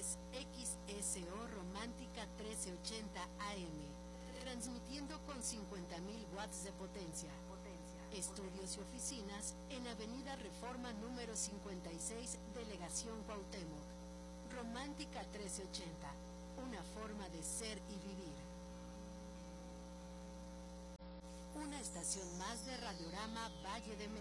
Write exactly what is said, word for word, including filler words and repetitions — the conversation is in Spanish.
es X S O Romántica trece ochenta A M, transmitiendo con cincuenta mil watts de potencia. Estudios y oficinas en Avenida Reforma número cincuenta y seis, Delegación Cuauhtémoc. Romántica trece ochenta, una forma de ser y vivir. Una estación más de Radiorama Valle de México.